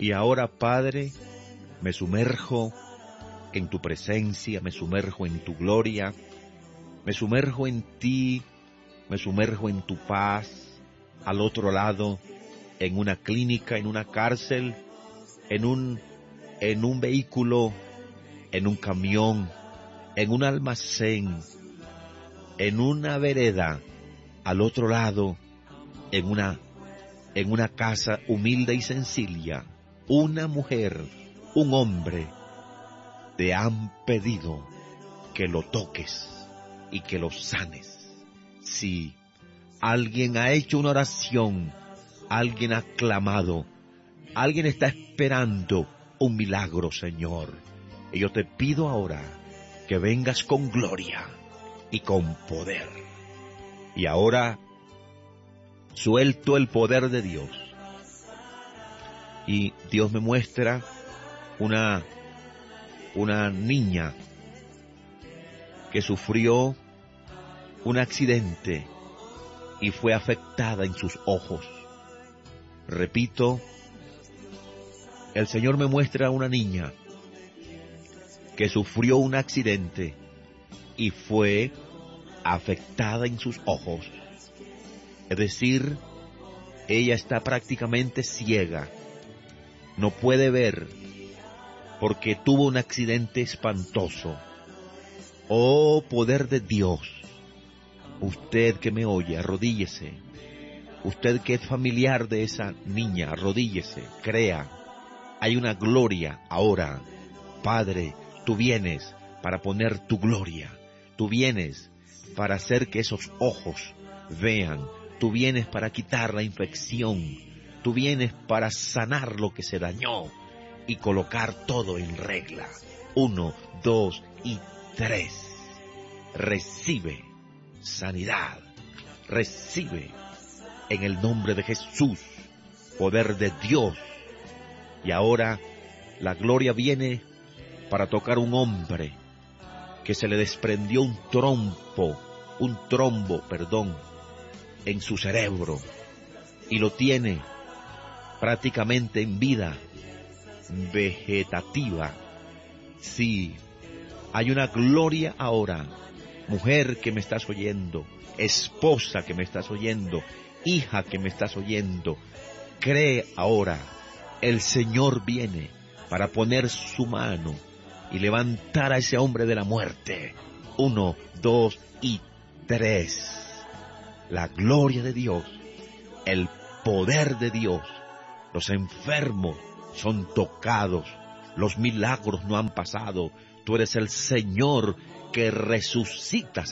Y ahora, Padre, me sumerjo en tu presencia, me sumerjo en tu gloria, me sumerjo en ti, me sumerjo en tu paz, al otro lado, en una clínica, en una cárcel, en un vehículo, en un camión, en un almacén, en una vereda, al otro lado, en una casa humilde y sencilla, una mujer, un hombre, te han pedido que lo toques y que lo sanes. Si alguien ha hecho una oración, alguien ha clamado, alguien está esperando un milagro, Señor. Y yo te pido ahora que vengas con gloria y con poder. Y ahora suelto el poder de Dios. Y Dios me muestra una niña que sufrió un accidente y fue afectada en sus ojos. Repito, el Señor me muestra una niña que sufrió un accidente y fue afectada en sus ojos. Es decir, ella está prácticamente ciega. No puede ver porque tuvo un accidente espantoso. Oh, poder de Dios. Usted que me oye, arrodíllese. Usted que es familiar de esa niña, arrodíllese, crea. Hay una gloria ahora. Padre, tú vienes para poner tu gloria. Tú vienes para hacer que esos ojos vean. Tú vienes para quitar la infección. Tú vienes para sanar lo que se dañó y colocar todo en regla. 1, 2 y 3. Recibe sanidad. Recibe en el nombre de Jesús poder de Dios. Y ahora la gloria viene para tocar un hombre que se le desprendió un trombo, en su cerebro y lo tiene prácticamente en vida vegetativa. Sí, hay una gloria ahora. Mujer que me estás oyendo, esposa que me estás oyendo, hija que me estás oyendo, cree ahora, el Señor viene para poner su mano y levantar a ese hombre de la muerte. 1, 2 y 3. La gloria de Dios, el poder de Dios, los enfermos son tocados, los milagros no han pasado. Tú eres el Señor que resucitas